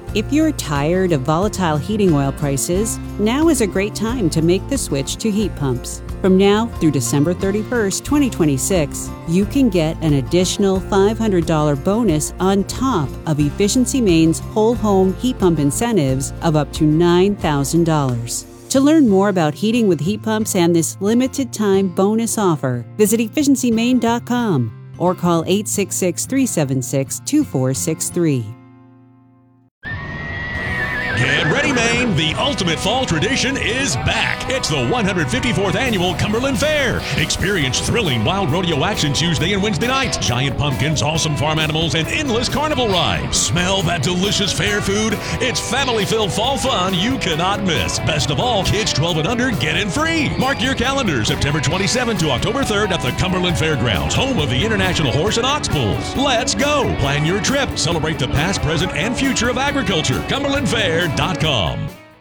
If you're tired of volatile heating oil prices, now is a great time to make the switch to heat pumps. From now through December 31st, 2026, you can get an additional $500 bonus on top of Efficiency Maine's whole home heat pump incentives of up to $9,000. To learn more about heating with heat pumps and this limited time bonus offer, visit efficiencymaine.com or call 866-376-2463. Get ready, Maine! The ultimate fall tradition is back. It's the 154th Annual Cumberland Fair. Experience thrilling wild rodeo action Tuesday and Wednesday nights, giant pumpkins, awesome farm animals, and endless carnival rides. Smell that delicious fair food? It's family-filled fall fun you cannot miss. Best of all, kids 12 and under get in free. Mark your calendar, September 27th to October 3rd at the Cumberland Fairgrounds, home of the International Horse and Ox Bulls. Let's go! Plan your trip. Celebrate the past, present, and future of agriculture. CumberlandFair.com.